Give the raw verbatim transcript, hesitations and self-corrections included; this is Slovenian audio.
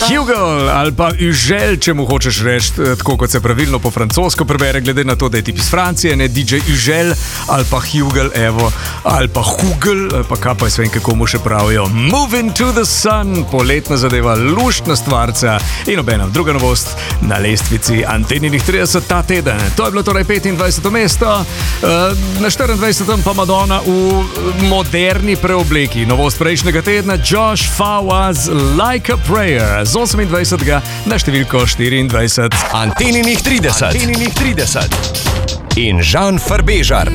Hugel ali pa Užel, če mu hočeš reči, tako kot se pravilno po francosko prebere, glede na to, da je tip iz Francije, ne D J Užel ali pa Hugel, evo, ali pa Hugel, ali pa kaj pa jaz vem, kako mu še pravijo. Moving to the Sun, poletna zadeva, luštna stvarca in obena druga novost na lestvici Anteninih trideset ta teden. To je bilo torej petindvajseto mesto, na štiriindvajsetem pa Madonna v moderni preobleki. Novost prejšnjega tedna, Josh Fawaz, Like a Prayer, z osemindvajsetega na številko štiriindvajset. Anteninih trideset. Anteninih trideset. In Žan Farbežar.